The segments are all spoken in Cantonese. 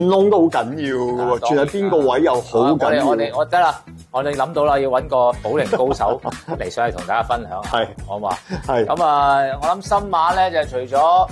窿都好緊要嘅喎，轉喺邊個位又好緊要。 我得啦，我哋諗到啦，要揾個保齡高手嚟上嚟同大家分享， 係好嘛？ 係咁啊，我諗新馬咧就除咗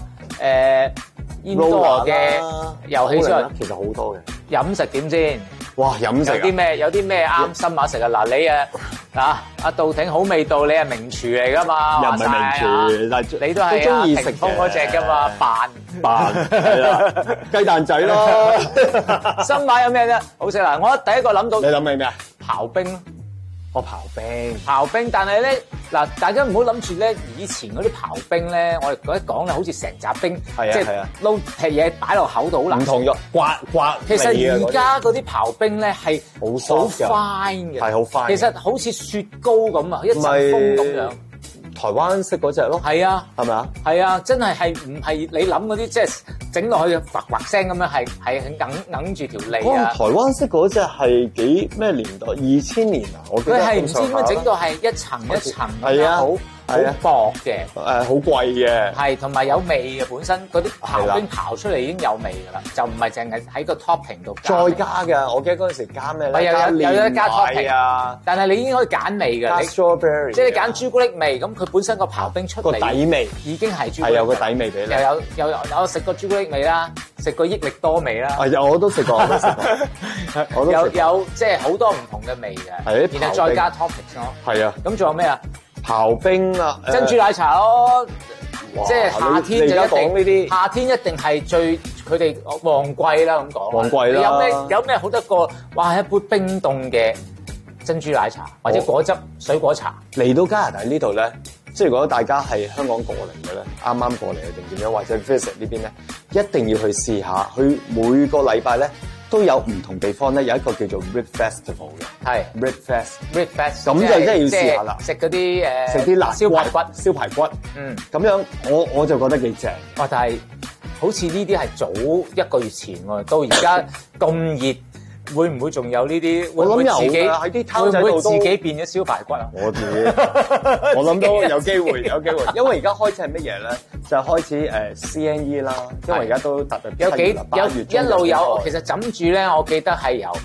indoor 嘅遊戲之外， 其實好多嘅飲食點先？ 哇！飲食有啲咩啱新馬食啊？嗱，你阿杜挺好味道，你係名廚嚟噶嘛？ 又唔係名廚，但係你都係中意食霆鋒嗰隻噶嘛？ 扮係啦，雞蛋仔咯。 新馬有咩啫？好食嗱，我第一個諗到你諗起咩啊？ 刨冰咯。 我刨冰， 但係咧嗱，大家唔好諗住咧，以前嗰啲刨冰咧，我哋一講咧，好似成扎冰，即係撈劈嘢擺落口度好難。 唔同咗，刮。 其實而家嗰啲刨冰咧係好 fine 嘅， 係好 fine。 其實好似雪糕咁啊，一陣風咁樣。 台灣式嗰隻咯， 係啊， 係咪啊？ 係啊，真係唔係你諗嗰啲，即係整落去滑滑聲咁樣，係硬住條脷啊！ 台灣式嗰隻係幾咩年代？2000年啊，我記得。 佢係唔知點樣整到係一層一層係啊， 好薄嘅， 好貴嘅， 係同埋有味嘅，本身嗰啲刨冰刨出嚟已經有味㗎啦，就唔係淨係喺個 topping 度再加嘅。我記得嗰陣時加咩咧？ 有得加 topping 啊！ 但係你已經可以揀味㗎， 加 strawberry， 即係你揀朱古力味，咁佢本身個刨冰出嚟個底味已經係朱古力， 係有個底味俾你。 有食過朱古力味啦，食過益力多味啦。 我都食過， 有即係好多唔同嘅味嘅，然後再加 topping 咯。 係啊， 咁仲有咩啊？ 刨冰啊， 珍珠奶茶咯，即係夏天就一定，夏天一定係佢哋旺季啦咁講。 旺季啦， 有咩好得過？哇！一杯冰凍嘅珍珠奶茶或者果汁水果茶。 嚟到加拿大呢度咧，即係如果大家係香港過嚟嘅咧，啱啱過嚟定點樣，或者 visit 呢邊咧，一定要去試下。佢每個禮拜咧都有唔同地方咧，有一個叫做 Rib Festival 嘅， 係 Rib Fest， 咁就真係要試下啦。 食嗰啲食啲辣燒排骨，咁樣我就覺得幾正。 哇！但係好似呢啲係早1個月前喎，到而家咁熱。會唔會仲有呢啲？ 我諗有㗎，喺啲攤仔度都自己變咗燒排骨啊！ 我諗都有機會，因為而家開始係乜嘢咧？就係開始CNE 啦，因為而家都踏入一路有，其實枕住咧，我記得係由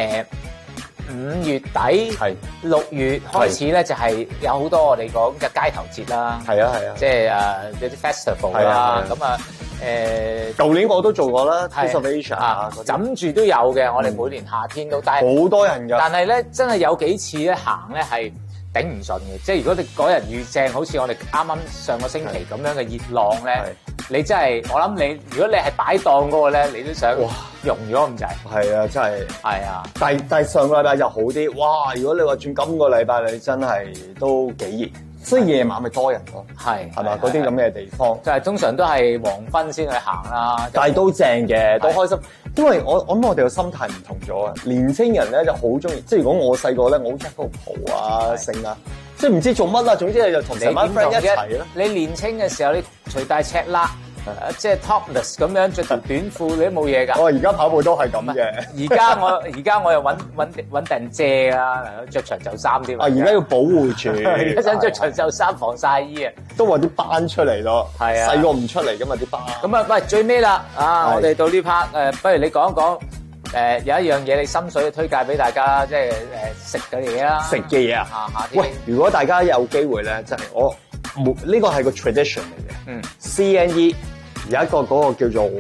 5月底6月開始咧，就係有好多我哋講嘅街頭節啦， 係啊， 即係有啲 festival 啦，咁啊。 舊年我都做過啦 Taste of Asia 啊， 枕住都有嘅。我哋每年夏天都，但係好多人㗎。 但係咧，真係有幾次咧行咧係頂唔順嘅。即係如果你嗰日遇正，好似我哋啱啱上個星期咁樣嘅熱浪咧，你真係我諗你，如果你係擺檔嗰個咧，你都想溶咗咁滯。係啊，真係。 係啊。 但係上個禮拜就好啲。哇！如果你話轉今個禮拜，你真係都幾熱。所以夜晚咪多人咯，係嘛？嗰啲咁嘅地方， 就係通常都係黃昏先去行啦。 但係都正嘅，都開心。因為我諗我哋嘅心態唔同咗啊！年青人咧就好中意，即係如果我細個咧，我好中意喺度蒲啊、剩啊，即係唔知做乜啦。總之你就同成班 friend 一齊咯。 你年青嘅時候，你除大赤肋。即係 topless 咁樣着條短褲，你都冇嘢㗎。 我而家跑步都係咁嘅。 而家我又揾定遮啦，着長袖衫添。 而家要保護住， 而家想着長袖衫防曬衣啊。 都話啲斑出嚟咯。係啊，細個唔出嚟㗎嘛啲斑。 咁啊，喂，最尾啦，我哋到呢 part 不如你講一講有一樣嘢你心水推介俾大家啦，即係食嘅嘢啦。 食嘅嘢啊！喂，如果大家有機會咧，真係呢個係個 tradition 嚟嘅。CNE 有一個嗰個叫做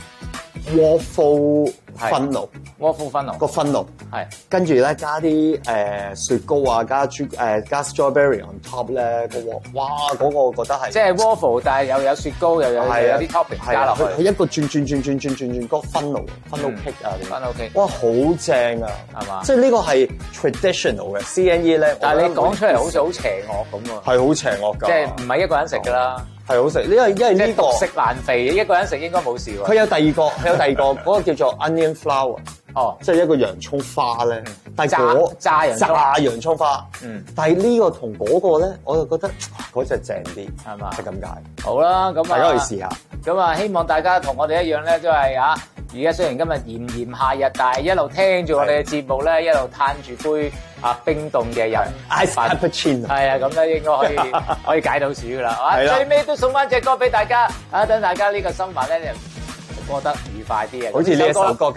waffle funnel 個 funnel 係跟住咧加啲雪糕啊，加strawberry on top 咧哇嗰個我覺得係即係 waffle， 但係又有雪糕又有啲 topping 加落去， 佢一個轉個 funnel cake 啊 funnel cake 哇好正啊係嘛？即係呢個係 traditional 嘅 CNE 咧， 但係你講出嚟好似好邪惡咁啊， 係好邪惡㗎，即係唔係一個人食㗎啦。 係好食，因為呢個食難肥，一個人食應該冇事喎。 佢有第二個嗰個叫做 onion flower，即係一個洋葱花咧。但係炸洋葱花，但係呢個同嗰個咧，我就覺得嗰隻正啲，係嘛？係咁解。好啦，咁大家可以試下。咁啊，希望大家同我哋一樣咧，都係而家雖然今日炎夏日，但係一路聽住我哋嘅節目咧，一路嘆住杯冰凍嘅飲 ice cappuccino， 係啊，咁咧應該可以解到暑噶啦，係嘛？最尾都送翻隻歌俾大家，等大家呢個新聞咧過得愉快啲嘅。 好似呢一首歌。